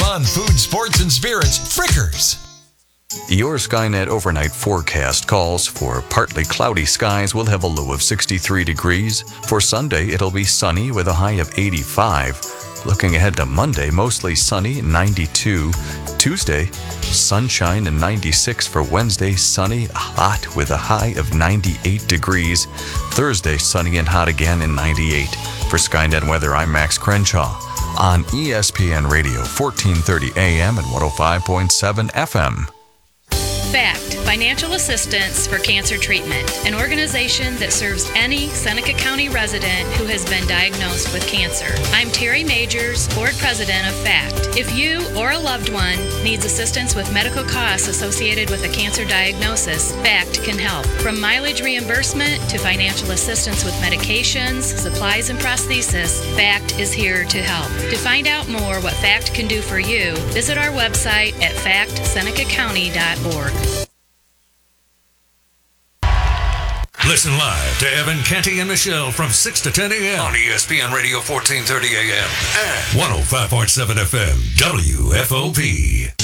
fun, food, sports, and spirits, Frickers. Your Skynet overnight forecast calls for partly cloudy skies. We'll have a low of 63 degrees. For Sunday, it'll be sunny with a high of 85. Looking ahead to Monday, mostly sunny, 92. Tuesday, sunshine and 96. For Wednesday, sunny, hot with a high of 98 degrees. Thursday, sunny and hot again in 98. For Skynet Weather, I'm Max Crenshaw on ESPN Radio, 1430 AM and 105.7 FM. FACT, Financial Assistance for Cancer Treatment, an organization that serves any Seneca County resident who has been diagnosed with cancer. I'm Terry Majors, Board President of FACT. If you or a loved one needs assistance with medical costs associated with a cancer diagnosis, FACT can help. From mileage reimbursement to financial assistance with medications, supplies, and prosthesis, FACT is here to help. To find out more what FACT can do for you, visit our website at factsenecacounty.org. Listen live to Evan, Canty, and Michelle from 6 to 10 a.m. on ESPN Radio 1430 AM and 105.7 FM WFOP.